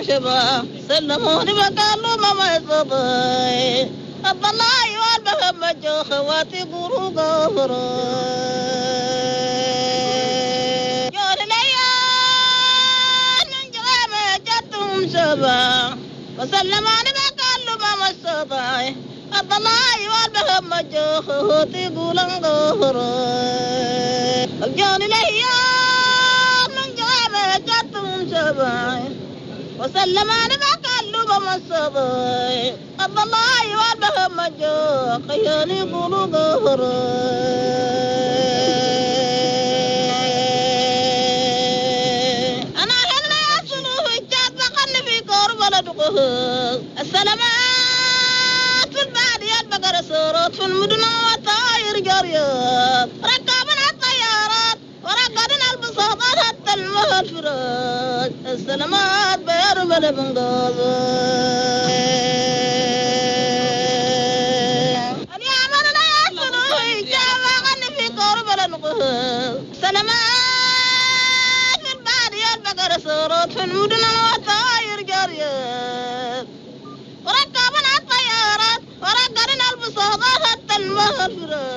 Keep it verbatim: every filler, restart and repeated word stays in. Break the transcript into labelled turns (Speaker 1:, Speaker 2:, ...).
Speaker 1: شبا سلموني بقالوا ما يصبي الضلاي والبهم مجو خواتي قرو قهري جون ليان من جغامة جاتهم شبا وسلموني بقالوا ما يصبي الضلاي والبهم مجو خواتي قرو قهري جون ليان من جغامة جاتهم شبا وسلم أنا بقلب مصبي الضلاي والبهم مجو خياني قولوا قهري أنا هلا يصلوا في الجاد بقلب في قرب لدقه السلامات في البادية البقر سورات في المدن وطاير جريات ركبنا الطيارات وركبنا البساطات حتى المهل فراج السلامات بلا بنغاز أنا عمل لا يحصلوا إجابة غني في قرب لنقه سلامات في البادية البقر سورات في المدن وطاير جريات وركبنا الطيارات وركبنا البساطات حتى المهل فراج